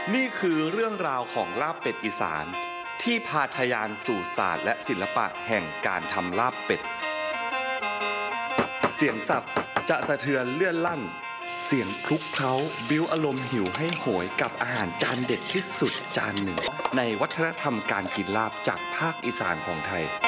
นี่คือเรื่องราวของลาบเป็ดอีสานที่พาทะยานสู่ศาสตร์และศิลปะแห่งการทำลาบเป็ดเสียงสับจะสะเทือนเลื่อนลั่นเสียงคลุกเคล้าบิ้วอารมณ์หิวให้โหยกับอาหารจานเด็ดที่สุดจานหนึ่งในวัฒนธรรมการกินลาบจากภาคอีสานของไทย